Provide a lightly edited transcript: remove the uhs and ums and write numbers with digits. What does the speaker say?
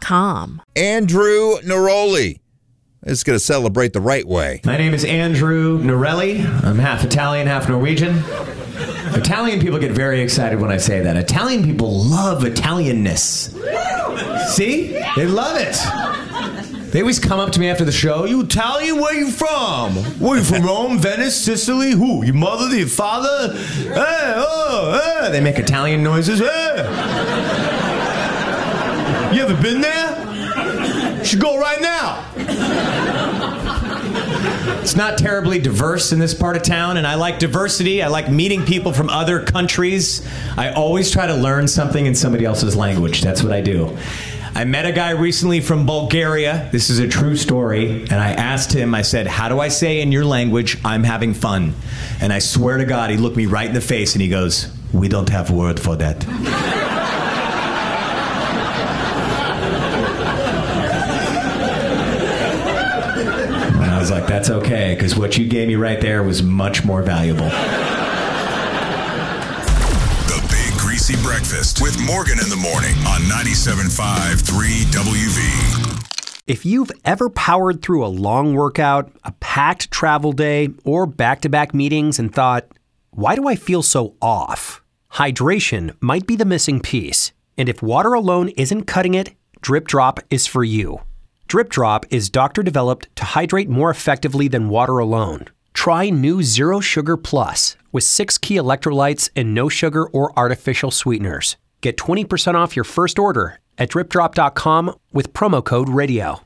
dripdrop.com. Andrew Neroli is going to celebrate the right way. My name is Andrew Nerelli. I'm half Italian, half Norwegian. Italian people get very excited when I say that. Italian people love Italianness. See? They love it. They always come up to me after the show. You Italian? Where you from? Where you from? Rome, Venice, Sicily? Who? Your mother? Your father? Hey, oh, hey. They make Italian noises. Hey. You ever been there? You should go right now. It's not terribly diverse in this part of town, and I like diversity. I like meeting people from other countries. I always try to learn something in somebody else's language. That's what I do. I met a guy recently from Bulgaria. This is a true story. And I asked him, I said, how do I say in your language, I'm having fun? And I swear to God, he looked me right in the face and he goes, we don't have a word for that. And I was like, that's okay, because what you gave me right there was much more valuable. Greasy Breakfast with Morgan in the morning on 97.5 3 WV. If you've ever powered through a long workout, a packed travel day, or back-to-back meetings and thought, why do I feel so off? Hydration might be the missing piece. And if water alone isn't cutting it, Drip Drop is for you. Drip Drop is doctor-developed to hydrate more effectively than water alone. Try new Zero Sugar Plus with 6 key electrolytes and no sugar or artificial sweeteners. Get 20% off your first order at dripdrop.com with promo code radio.